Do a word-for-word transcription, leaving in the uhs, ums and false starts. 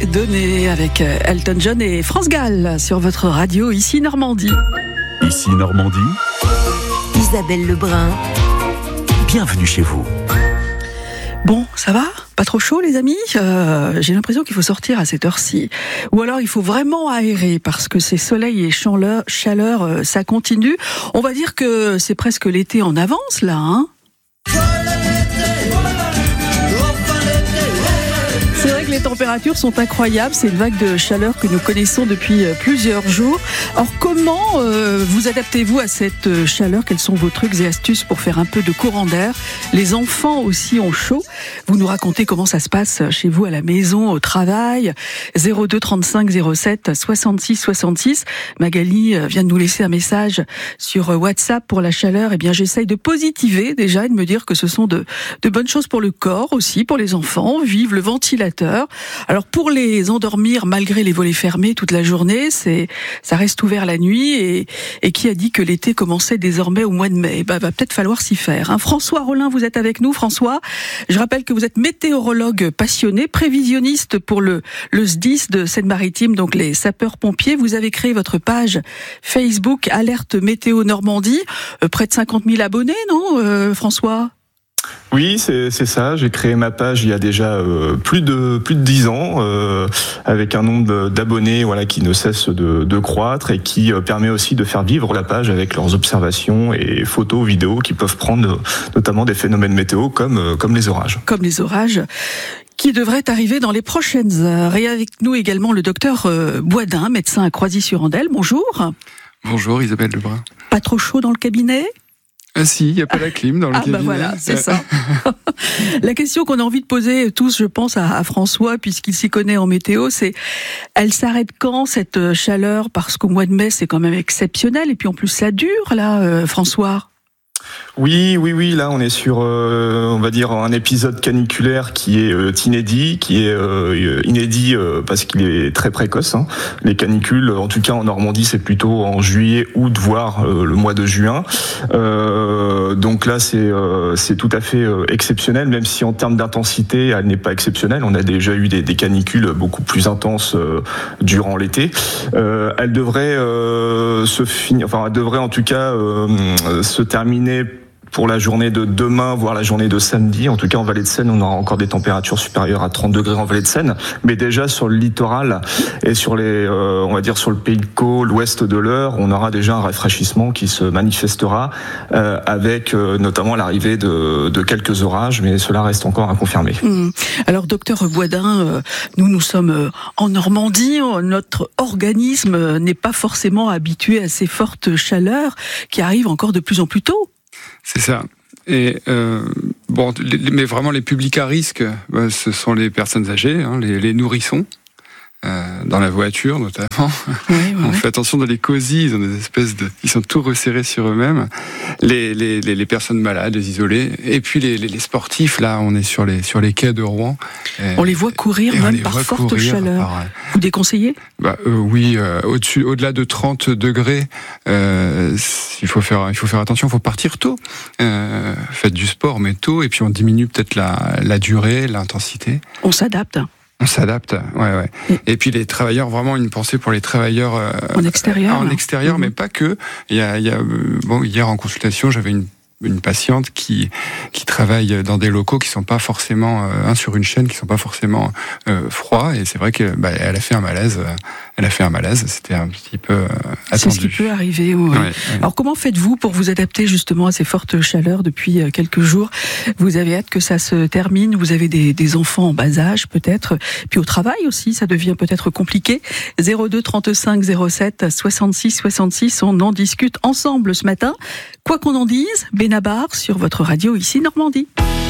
donné avec Elton John et France Gall sur votre radio ici Normandie. Ici Normandie. Isabelle Lebrun. Bienvenue chez vous. Bon, ça va ? Pas trop chaud les amis ? euh, J'ai l'impression qu'il faut sortir à cette heure-ci. Ou alors il faut vraiment aérer parce que ces soleils et chaleur, chaleur euh, ça continue. On va dire que c'est presque l'été en avance là, hein ? C'est vrai que les températures sont incroyables, c'est une vague de chaleur que nous connaissons depuis plusieurs jours. Alors comment euh, vous adaptez-vous à cette chaleur ? Quels sont vos trucs et astuces pour faire un peu de courant d'air ? Les enfants aussi ont chaud. Vous nous racontez comment ça se passe chez vous à la maison, au travail. zéro deux trente-cinq zéro sept soixante-six soixante-six. Magali vient de nous laisser un message sur WhatsApp pour la chaleur. Eh bien j'essaye de positiver déjà et de me dire que ce sont de, de bonnes choses pour le corps aussi, pour les enfants. Vive le ventilateur. Alors pour les endormir malgré les volets fermés toute la journée, c'est ça reste ouvert la nuit et, et qui a dit que l'été commençait désormais au mois de mai ? Bah, va peut-être falloir s'y faire. Hein. François Rollin, vous êtes avec nous, François. Je rappelle que vous êtes météorologue passionné, prévisionniste pour le le S D I S de Seine-Maritime, donc les sapeurs-pompiers. Vous avez créé votre page Facebook Alerte Météo Normandie, euh, près de cinquante mille abonnés, non, euh, François ? Oui, c'est, c'est ça. J'ai créé ma page il y a déjà euh, plus de plus de dix ans, euh, avec un nombre d'abonnés, voilà, qui ne cesse de, de croître et qui euh, permet aussi de faire vivre la page avec leurs observations et photos, vidéos qui peuvent prendre notamment des phénomènes météo comme euh, comme les orages. Comme les orages. Qui devrait arriver dans les prochaines heures. Et avec nous également le docteur euh, Boisdin, médecin à Croisy-sur-Andelle. Bonjour. Bonjour Isabelle Lebrun. Pas trop chaud dans le cabinet ? Ah si, il n'y a pas la clim dans le ah cabinet. Ah bah voilà, c'est ça. La question qu'on a envie de poser tous, je pense, à, à François, puisqu'il s'y connaît en météo, c'est elle s'arrête quand cette chaleur ? Parce qu'au mois de mai, c'est quand même exceptionnel. Et puis en plus, ça dure là, euh, François. Oui, oui, oui. Là, on est sur, euh, on va dire, un épisode caniculaire qui est euh, inédit, qui est euh, inédit euh, parce qu'il est très précoce. Hein. Les canicules, en tout cas en Normandie, c'est plutôt en juillet, août, voire euh, le mois de juin. Euh, donc là, c'est euh, c'est tout à fait euh, exceptionnel, même si en termes d'intensité, elle n'est pas exceptionnelle. On a déjà eu des, des canicules beaucoup plus intenses euh, durant l'été. Euh, elle devrait euh, se finir, enfin, elle devrait en tout cas euh, se terminer pour la journée de demain, voire la journée de samedi. En tout cas, en Vallée de Seine, on aura encore des températures supérieures à trente degrés en Vallée de Seine. Mais déjà, sur le littoral et sur les, euh, on va dire, sur le Pays de Caux, l'ouest de l'Eure, on aura déjà un rafraîchissement qui se manifestera, euh, avec euh, notamment l'arrivée de, de quelques orages, mais cela reste encore à confirmer. Mmh. Alors, docteur Boisdin, euh, nous, nous sommes euh, en Normandie. Notre organisme n'est pas forcément habitué à ces fortes chaleurs qui arrivent encore de plus en plus tôt. C'est ça. Et euh, bon, les, mais vraiment les publics à risque, bah, ce sont les personnes âgées, hein, les, les nourrissons. Euh, dans la voiture notamment. Oui, oui, on oui. fait attention dans les cosy, ils ont des espèces de, ils sont tout resserrés sur eux-mêmes. Les, les, les, les personnes malades, les isolés, et puis les, les, les sportifs. Là, on est sur les sur les quais de Rouen. Et, on les voit courir même par forte courir, chaleur. Par, vous déconseillez ? Bah euh, oui, euh, au-dessus, au-delà de trente degrés, euh, il faut faire il faut faire attention. Il faut partir tôt. Euh, faites du sport, mais tôt, et puis on diminue peut-être la la durée, l'intensité. On s'adapte. On s'adapte, ouais, ouais. Mmh. Et puis les travailleurs, vraiment une pensée pour les travailleurs euh, en extérieur, en extérieur, mmh. mais pas que. Il y a, il y a, bon, hier en consultation, j'avais une une patiente qui qui travaille dans des locaux qui sont pas forcément euh, un sur une chaîne qui sont pas forcément euh, froids, et c'est vrai que bah, elle a fait un malaise. Elle a fait un malaise. C'était un petit peu euh, attendu. C'est ce qui peut arriver. Ouais. Ouais, ouais. Alors comment faites-vous pour vous adapter justement à ces fortes chaleurs depuis quelques jours ? Vous avez hâte que ça se termine. Vous avez des, des enfants en bas âge peut-être. Puis au travail aussi, ça devient peut-être compliqué. zéro deux trente-cinq zéro sept soixante-six soixante-six. On en discute ensemble ce matin. Quoi qu'on en dise, Benabar sur votre radio ici Normandie.